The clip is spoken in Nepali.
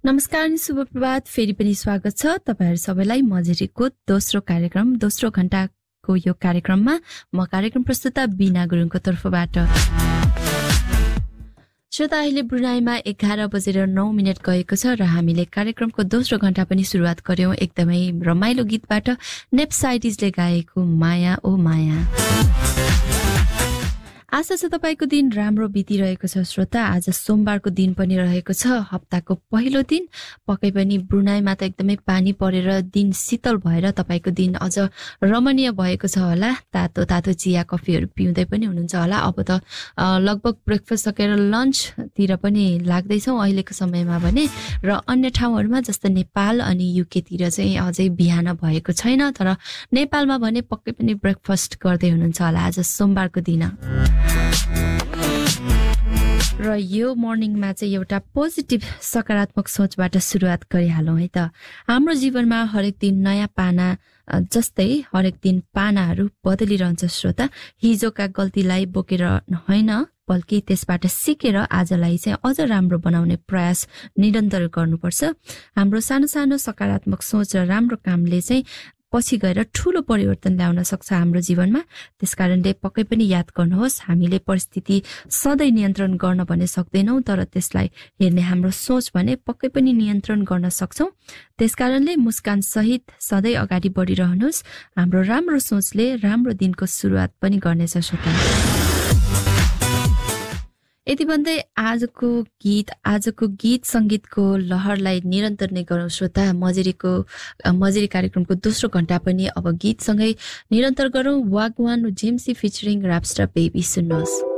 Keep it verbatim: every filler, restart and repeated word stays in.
नमस्कार अनि शुभ प्रभात। फेरि पनि स्वागत छ तपाईहरु सबैलाई मजेरीको दोस्रो कार्यक्रम दोस्रो घण्टाको यो कार्यक्रममा। म कार्यक्रम प्रस्तुता बिना गुरुङको तर्फबाट। श्रोता, अहिले ब्रुनाईमा एघार बजेर नौ मिनट गएको छ र हामीले कार्यक्रमको दोस्रो घण्टा पनि सुरुवात गर्यौं एकदमै रमाइलो गीतबाट, नेप्साइटिजले गाएको माया ओ माया। आशा छ तपाईको दिन राम्रो बितिरहेको छ। श्रोता, आज सोमबारको दिन पनि रहेको छ, हप्ताको पहिलो दिन। पक्कै पनि ब्रुनाईमा त एकदमै पानी परेर दिन शीतल भएर तपाईको दिन अझ रमणीय भएको छ होला। तातो तातो चिया कफीहरू पिउँदै पनि हुनुहुन्छ होला। अब त लगभग ब्रेकफास्ट सकेर लन्चतिर पनि लाग्दैछौँ अहिलेको समयमा भने। र अन्य ठाउँहरूमा जस्तो नेपाल अनि युकेतिर चाहिँ अझै बिहान भएको छैन, तर नेपालमा भने पक्कै पनि ब्रेकफास्ट गर्दै हुनुहुन्छ होला आज सोमबारको दिन। र यो मर्निङमा चाहिँ एउटा पोजिटिभ सकारात्मक सोचबाट सुरुवात गरिहालौँ है त। हाम्रो जीवनमा हरेक दिन नयाँ पाना जस्तै हरेक दिन पानाहरू बदलिरहन्छ श्रोता। हिजोका गल्तीलाई बोकेर होइन, बल्कि त्यसबाट सिकेर आजलाई चाहिँ अझ राम्रो बनाउने प्रयास निरन्तर गर्नुपर्छ। हाम्रो सानो सानो सकारात्मक सोच र राम्रो कामले चाहिँ पछि गएर ठूलो परिवर्तन ल्याउन सक्छ हाम्रो जीवनमा। त्यसकारणले पक्कै पनि याद गर्नुहोस्, हामीले परिस्थिति सधैँ नियन्त्रण गर्न भने सक्दैनौँ, तर त्यसलाई हेर्ने हाम्रो सोच भने पक्कै पनि नियन्त्रण गर्न सक्छौँ। त्यसकारणले मुस्कान सहित सधैँ अगाडि बढिरहनुहोस्। हाम्रो राम्रो सोचले राम्रो दिनको सुरुवात पनि गर्नेछ श्रोता। यति भन्दै आजको गीत आजको गीत संगीतको लहरलाई निरन्तर नै गरौँ श्रोता। मजेरीको मजेरी कार्यक्रमको दोस्रो घण्टा पनि अब गीतसँगै निरन्तर गरौँ। वागवान जेम्सी फिचरिङ र्यापस्टार बेबी सुन्नुहोस्।